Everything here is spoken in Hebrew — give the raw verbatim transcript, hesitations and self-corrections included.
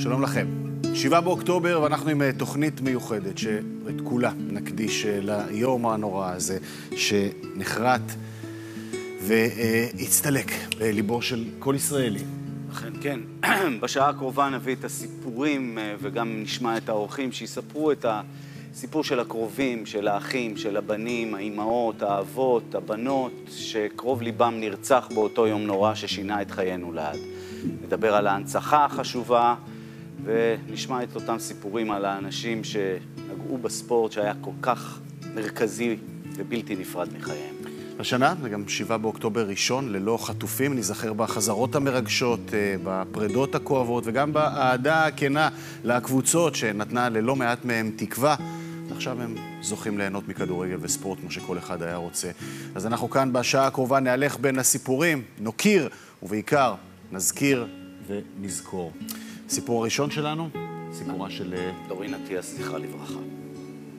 שלום לכם. שבעה באוקטובר ואנחנו עם תוכנית מיוחדת שאת כולה נקדיש ליום הנורא הזה שנחרט והצטלק בליבו של כל ישראלי. אכן, כן. בשעה הקרובה נביא את הסיפורים וגם נשמע את האורחים שיספרו את הסיפור של הקרובים, של האחים, של הבנים, האימהות, האבות, הבנות, שקרוב ליבם נרצח באותו יום נורא ששינה את חיינו לעד. נדבר על ההנצחה החשובה ונשמע את אותם סיפורים על האנשים שנגעו בספורט שהיה כל כך מרכזי ובלתי נפרד מחייהם. השנה זה גם שבעה באוקטובר ראשון, ללא חטופים, נזכר בחזרות המרגשות, בפרדות הכואבות וגם באהדה הכנה לקבוצות שנתנה ללא מעט מהם תקווה. עכשיו הם זוכים ליהנות מכדורגל וספורט כמו שכל אחד היה רוצה. אז אנחנו כאן בשעה הקרובה נהלך בין הסיפורים, נוקיר ובעיקר נזכיר ונזכור. סיפור הראשון שלנו, סיפורה של דורין אטיאס, זכרה לברכה.